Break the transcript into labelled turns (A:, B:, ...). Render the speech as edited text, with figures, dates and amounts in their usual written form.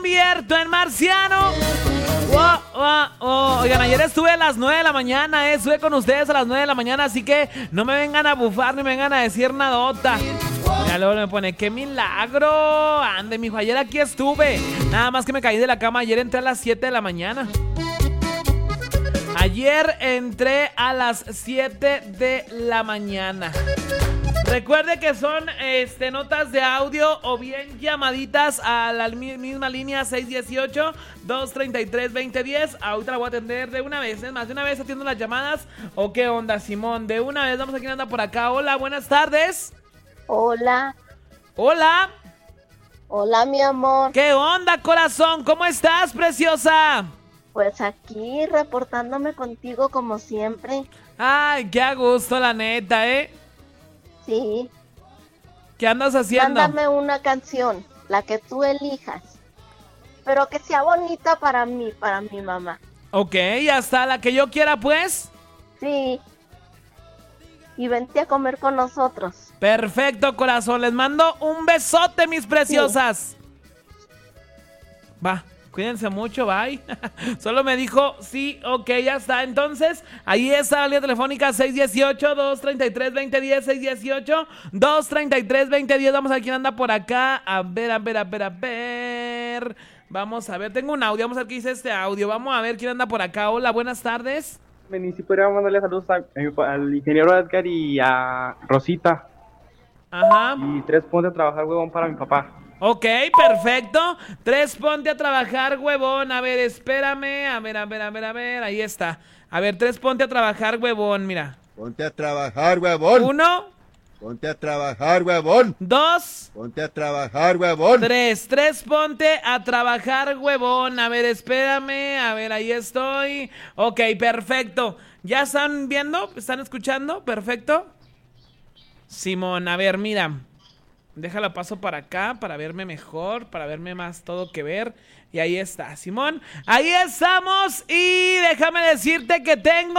A: despierto en marciano. Oigan, ayer estuve a las 9 de la mañana, estuve con ustedes a las 9 de la mañana, así que no me vengan a bufar ni me vengan a decir nadota. Ya luego me pone, ¡qué milagro! Ande, mijo, ayer aquí estuve. Nada más que me caí de la cama, ayer entré a las 7 de la mañana. Ayer entré a las 7 de la mañana. Recuerde que son notas de audio o bien llamaditas a la misma línea 618-233-2010. Ahorita la voy a atender de una vez. Es más, de una vez atiendo las llamadas. ¿O qué onda, Simón? De una vez, vamos a quién anda por acá. Hola, buenas tardes.
B: Hola.
A: Hola.
B: Hola, mi amor.
A: ¿Qué onda, corazón? ¿Cómo estás, preciosa?
B: Pues aquí reportándome contigo como siempre.
A: Ay, qué a gusto, la neta, ¿eh?
B: Sí.
A: ¿Qué andas haciendo?
B: Mándame una canción, la que tú elijas. Pero que sea bonita para mí, para mi mamá.
A: Ok, ya está, la que yo quiera, pues.
B: Sí. Y vente a comer con nosotros.
A: Perfecto, corazón. Les mando un besote, mis preciosas. Sí. Va, cuídense mucho, bye. Solo me dijo, sí, ok, ya está. Entonces, ahí está la línea telefónica 618-233-2010, 618-233-2010. Vamos a ver quién anda por acá. A ver. Vamos a ver, tengo un audio, vamos a ver qué dice este audio. Vamos a ver quién anda por acá. Hola, buenas tardes.
C: Si podría mandarle saludos al ingeniero Edgar y a Rosita.
A: Ajá.
C: Y 3 ponte a trabajar, huevón, para mi papá.
A: Ok, perfecto. 3 ponte a trabajar, huevón. A ver, espérame. A ver. Ahí está. A ver, 3 ponte a trabajar, huevón, mira.
D: Ponte a trabajar, huevón.
A: 1.
D: Ponte a trabajar, huevón.
A: 2.
D: Ponte a trabajar, huevón.
A: 3 ponte a trabajar, huevón. A ver, espérame. A ver, ahí estoy. Ok, perfecto. ¿Ya están viendo? ¿Están escuchando? Perfecto. Simón, a ver, mira. Déjala paso para acá para verme mejor, para verme más todo que ver. Y ahí está, Simón. Ahí estamos. Y déjame decirte que tengo